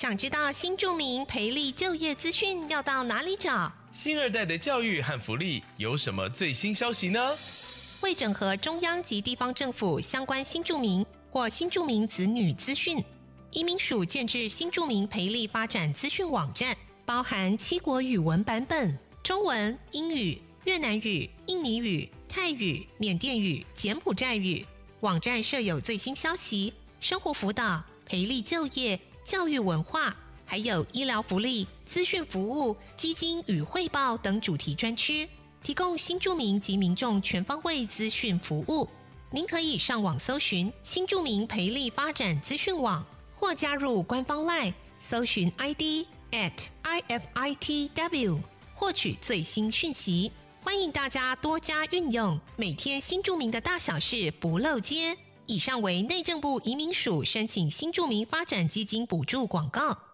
想知道新住民培力就业资讯要到哪里找？ 新二代的教育和福利有什么最新消息呢？ 为整合中央及地方政府相关新住民或新住民子女资讯，移民署建置新住民培力发展资讯网站，包含7国语文版本，中文、英语、越南语、印尼语、泰语、缅甸语、柬埔寨语。网站设有最新消息、生活辅导、培力就业、教育文化，还有医疗福利、资讯服务、基金与汇报等主题专区，提供新住民及民众全方位资讯服务。您可以上网搜寻新住民培力发展资讯网，或加入官方 LINE 搜寻 ID @IFITW 获取最新讯息。欢迎大家多加运用，每天新住民的大小事不漏接。以上为内政部移民署申请新住民发展基金补助广告。